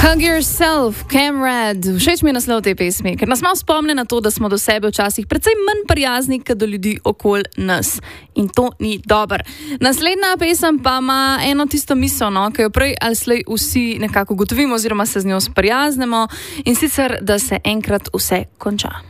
Hug Yourself, Camrad. Všeč mi je naslov te pesmi, ker nas malo spomne na to, da smo do sebe včasih precej manj prijazni, kot do ljudi okoli nas. In to ni dobro. Naslednja pesem pa ima eno tisto misel, ki jo prej ali slej vsi nekako ugotovimo oziroma se z njo sprijaznemo, in sicer, da se enkrat vse konča.